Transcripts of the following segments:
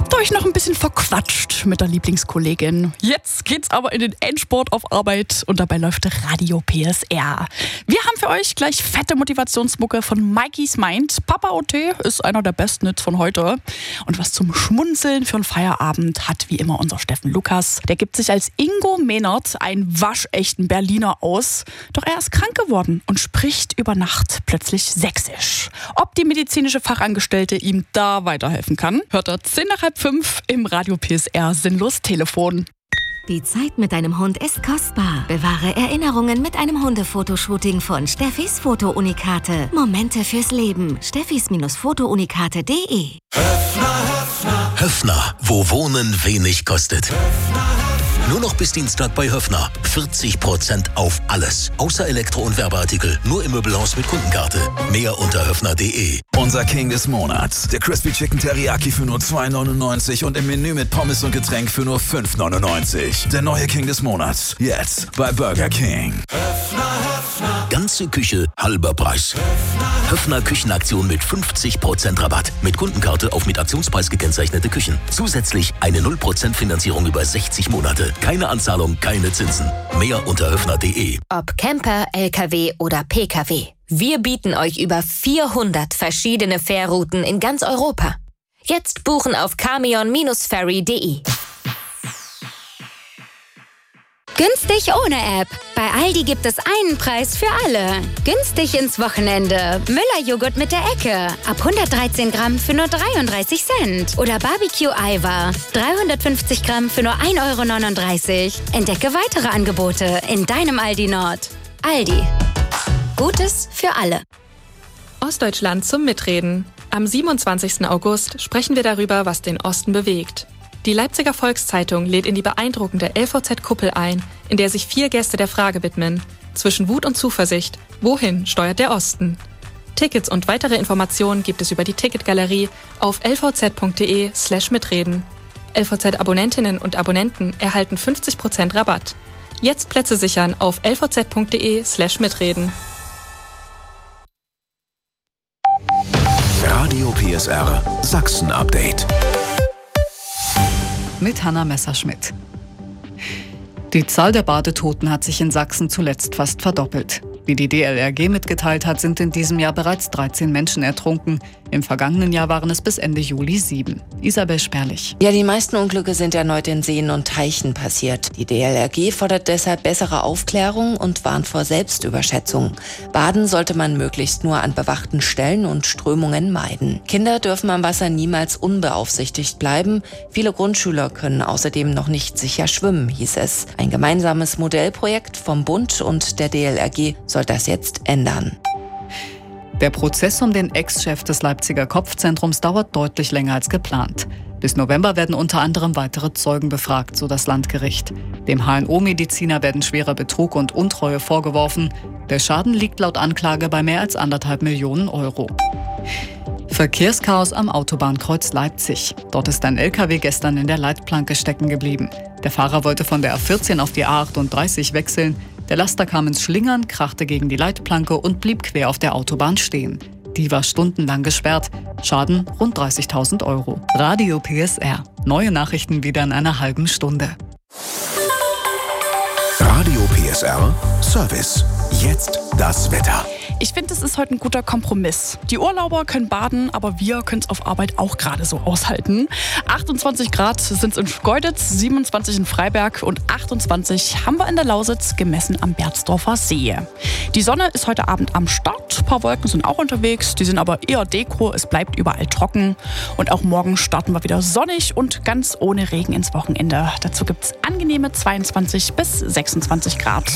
Habt ihr euch noch ein bisschen verquatscht mit der Lieblingskollegin? Jetzt geht's aber in den Endspurt auf Arbeit und dabei läuft Radio PSR. Wir haben für euch gleich fette Motivationsmucke von Mikeys Mind. Papa OT ist einer der besten Hits von heute. Und was zum Schmunzeln für einen Feierabend hat wie immer unser Steffen Lukas. Der gibt sich als Ingo Mehnert einen waschechten Berliner aus. Doch er ist krank geworden und spricht über Nacht plötzlich Sächsisch. Ob die medizinische Fachangestellte ihm da weiterhelfen kann, hört er 5:10 im Radio PSR Sinnlos Telefon. Die Zeit mit deinem Hund ist kostbar. Bewahre Erinnerungen mit einem Hundefotoshooting von Steffis Fotounikate. Momente fürs Leben. Steffis-Fotounikate.de. Höffner, wo Wohnen wenig kostet. Nur noch bis Dienstag bei Höffner. 40% auf alles. Außer Elektro- und Werbeartikel. Nur im Möbelhaus mit Kundenkarte. Mehr unter höffner.de. Unser King des Monats. Der Crispy Chicken Teriyaki für nur 2,99 und im Menü mit Pommes und Getränk für nur 5,99. Der neue King des Monats. Jetzt bei Burger King. Ganze Küche, halber Preis. Höffner Küchenaktion mit 50% Rabatt. Mit Kundenkarte auf mit Aktionspreis gekennzeichnete Küchen. Zusätzlich eine 0% Finanzierung über 60 Monate. Keine Anzahlung, keine Zinsen. Mehr unter höffner.de. Ob Camper, LKW oder PKW. Wir bieten euch über 400 verschiedene Fährrouten in ganz Europa. Jetzt buchen auf camion-ferry.de. Günstig ohne App. Bei Aldi gibt es einen Preis für alle. Günstig ins Wochenende. Müller-Joghurt mit der Ecke. Ab 113 Gramm für nur 33 Cent. Oder Barbecue-Eiweiß. 350 Gramm für nur 1,39 €. Entdecke weitere Angebote in deinem Aldi Nord. Aldi. Gutes für alle. Ostdeutschland zum Mitreden. Am 27. August sprechen wir darüber, was den Osten bewegt. Die Leipziger Volkszeitung lädt in die beeindruckende LVZ-Kuppel ein, in der sich 4 Gäste der Frage widmen. Zwischen Wut und Zuversicht. Wohin steuert der Osten? Tickets und weitere Informationen gibt es über die Ticketgalerie auf lvz.de/mitreden. LVZ-Abonnentinnen und Abonnenten erhalten 50% Rabatt. Jetzt Plätze sichern auf lvz.de/mitreden. Radio PSR Sachsen-Update. Mit Hanna Messerschmidt. Die Zahl der Badetoten hat sich in Sachsen zuletzt fast verdoppelt. Wie die DLRG mitgeteilt hat, sind in diesem Jahr bereits 13 Menschen ertrunken. Im vergangenen Jahr waren es bis Ende Juli 7. Isabel Sperlich. Ja, die meisten Unglücke sind erneut in Seen und Teichen passiert. Die DLRG fordert deshalb bessere Aufklärung und warnt vor Selbstüberschätzung. Baden sollte man möglichst nur an bewachten Stellen und Strömungen meiden. Kinder dürfen am Wasser niemals unbeaufsichtigt bleiben. Viele Grundschüler können außerdem noch nicht sicher schwimmen, hieß es. Ein gemeinsames Modellprojekt vom Bund und der DLRG soll das jetzt ändern. Der Prozess um den Ex-Chef des Leipziger Kopfzentrums dauert deutlich länger als geplant. Bis November werden unter anderem weitere Zeugen befragt, so das Landgericht. Dem HNO-Mediziner werden schwerer Betrug und Untreue vorgeworfen. Der Schaden liegt laut Anklage bei mehr als 1,5 Millionen €. Verkehrschaos am Autobahnkreuz Leipzig. Dort ist ein LKW gestern in der Leitplanke stecken geblieben. Der Fahrer wollte von der A14 auf die A38 wechseln. Der Laster kam ins Schlingern, krachte gegen die Leitplanke und blieb quer auf der Autobahn stehen. Die war stundenlang gesperrt. Schaden rund 30.000 €. Radio PSR. Neue Nachrichten wieder in einer halben Stunde. Radio PSR Service. Jetzt das Wetter. Ich finde, das ist heute ein guter Kompromiss. Die Urlauber können baden, aber wir können es auf Arbeit auch gerade so aushalten. 28 Grad sind es in Schkeuditz, 27 in Freiberg und 28 haben wir in der Lausitz, gemessen am Berzdorfer See. Die Sonne ist heute Abend am Start, ein paar Wolken sind auch unterwegs, die sind aber eher Deko, es bleibt überall trocken. Und auch morgen starten wir wieder sonnig und ganz ohne Regen ins Wochenende. Dazu gibt es angenehme 22 bis 26 Grad.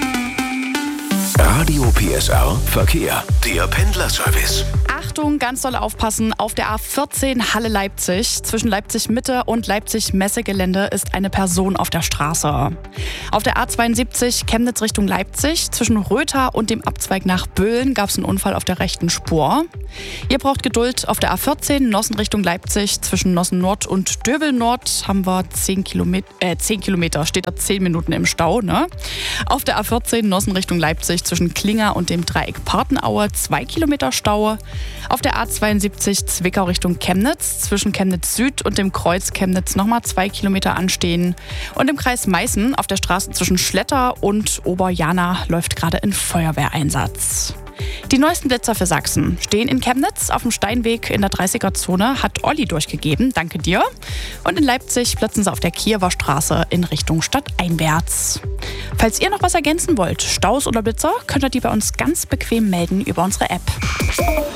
Radio PSR Verkehr. Der Pendlerservice. Achtung, ganz doll aufpassen. Auf der A14 Halle-Leipzig, zwischen Leipzig-Mitte und Leipzig-Messegelände ist eine Person auf der Straße. Auf der A72 Chemnitz Richtung Leipzig, zwischen Rötha und dem Abzweig nach Böhlen gab es einen Unfall auf der rechten Spur. Ihr braucht Geduld. Auf der A14 Nossen Richtung Leipzig, zwischen Nossen Nord und Döbel Nord haben wir 10 Kilometer, steht da 10 Minuten im Stau. Ne? Auf der A14 Nossen Richtung Leipzig, zwischen Klinger und dem Dreieck Partenaue 2 Kilometer Stau. Auf der A72 Zwickau Richtung Chemnitz zwischen Chemnitz Süd und dem Kreuz Chemnitz nochmal 2 Kilometer anstehen. Und im Kreis Meißen auf der Straße zwischen Schletter und Oberjana läuft gerade ein Feuerwehreinsatz. Die neuesten Blitzer für Sachsen stehen in Chemnitz auf dem Steinweg in der 30er-Zone, hat Olli durchgegeben, danke dir. Und in Leipzig blitzen sie auf der Kiewer Straße in Richtung stadteinwärts. Falls ihr noch was ergänzen wollt, Staus oder Blitzer, könnt ihr die bei uns ganz bequem melden über unsere App.